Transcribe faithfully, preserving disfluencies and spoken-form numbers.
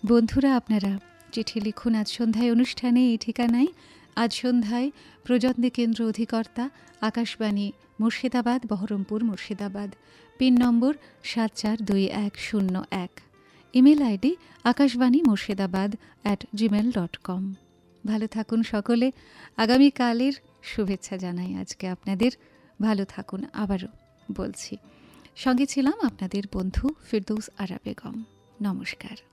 বন্ধুরা, আপনারা চিঠি লিখুন আজ সন্ধ্যায় অনুষ্ঠানে এই ঠিকানায়। আজ সন্ধ্যায় প্রযত্নে কেন্দ্র অধিকর্তা আকাশবাণী মুর্শিদাবাদ, বহরমপুর মুর্শিদাবাদ। পিন নম্বর সাত চার দুই এক শূন্য এক। Email ID Akashvani Murshidabad at Gmail dot com. ভালো থাকুন সকলে। আগামীকালের শুভেচ্ছা জানাই আজকে আপনাদের। ভালো থাকুন আবারও বলছি। সঙ্গে ছিলাম আপনাদের বন্ধু ফিরদৌস আরা বেগম। নমস্কার।